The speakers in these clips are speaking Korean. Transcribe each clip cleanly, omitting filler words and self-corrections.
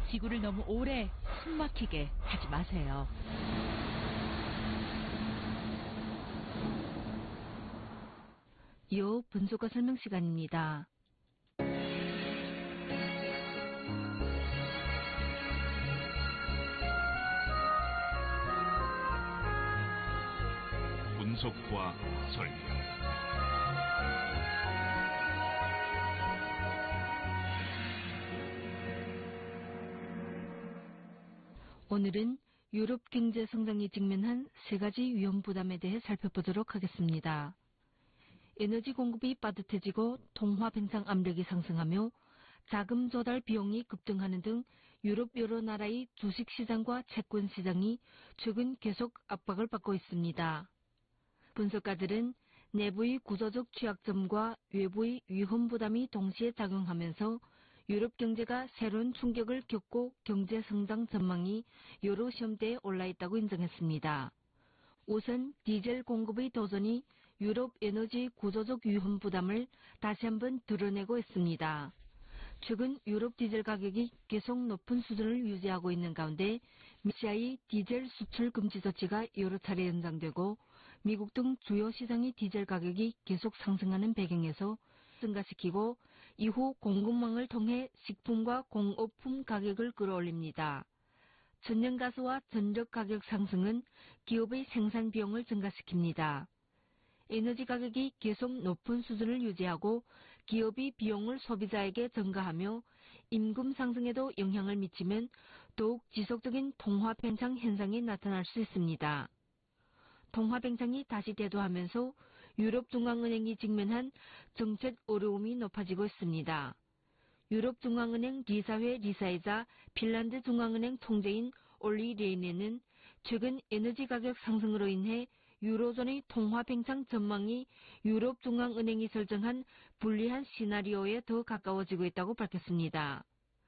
지구를 너무 오래 숨막히게 하지 마세요. 요 분석과 설명 시간입니다. 분석과 설명. 오늘은 유럽 경제 성장이 직면한 세 가지 위험 부담에 대해 살펴보도록 하겠습니다. 에너지 공급이 빠듯해지고 통화 팽창 압력이 상승하며 자금 조달 비용이 급등하는 등 유럽 여러 나라의 주식 시장과 채권 시장이 최근 계속 압박을 받고 있습니다. 분석가들은 내부의 구조적 취약점과 외부의 위험 부담이 동시에 작용하면서 유럽 경제가 새로운 충격을 겪고 경제 성장 전망이 여러 시험대에 올라있다고 인정했습니다. 우선 디젤 공급의 도전이 유럽 에너지 구조적 위험 부담을 다시 한번 드러내고 있습니다. 최근 유럽 디젤 가격이 계속 높은 수준을 유지하고 있는 가운데 러시아의 디젤 수출 금지 조치가 여러 차례 연장되고 미국 등 주요 시장의 디젤 가격이 계속 상승하는 배경에서 증가시키고 이후 공급망을 통해 식품과 공업품 가격을 끌어올립니다. 천연가스와 전력 가격 상승은 기업의 생산 비용을 증가시킵니다. 에너지 가격이 계속 높은 수준을 유지하고 기업이 비용을 소비자에게 전가하며 임금 상승에도 영향을 미치면 더욱 지속적인 통화 팽창 현상이 나타날 수 있습니다. 통화 팽창이 다시 대두하면서 유럽 중앙은행이 직면한 정책 어려움이 높아지고 있습니다. 유럽 중앙은행 리사회 리사이자 핀란드 중앙은행 통제인 올리 레이네는 최근 에너지 가격 상승으로 인해 유로존의 통화 팽창 전망이 유럽 중앙은행이 설정한 불리한 시나리오에 더 가까워지고 있다고 밝혔습니다.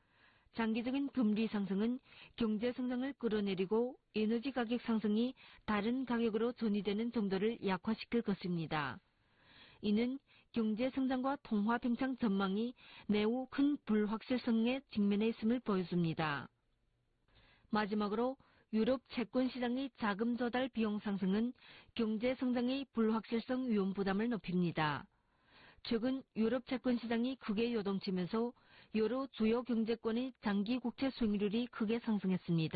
장기적인 금리 상승은 경제 성장을 끌어내리고 에너지 가격 상승이 다른 가격으로 전이되는 정도를 약화시킬 것입니다. 이는 경제 성장과 통화 팽창 전망이 매우 큰 불확실성에 직면해 있음을 보여줍니다. 마지막으로 유럽 채권 시장의 자금 조달 비용 상승은 경제 성장의 불확실성 위험 부담을 높입니다. 최근 유럽 채권 시장이 크게 요동치면서 여러 주요 경제권의 장기 국채 수익률이 크게 상승했습니다.